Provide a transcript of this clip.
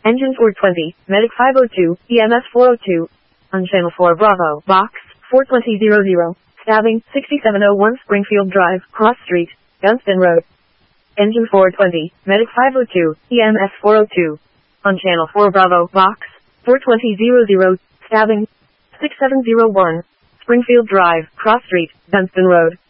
Engine 420, Medic 502, EMS 402. On Channel 4 Bravo, Box 42000. Stabbing, 6701 Springfield Drive, Cross Street, Gunston Road. Engine 420, Medic 502, EMS 402. On Channel 4 Bravo, Box 42000. Stabbing, 6701 Springfield Drive, Cross Street, Gunston Road.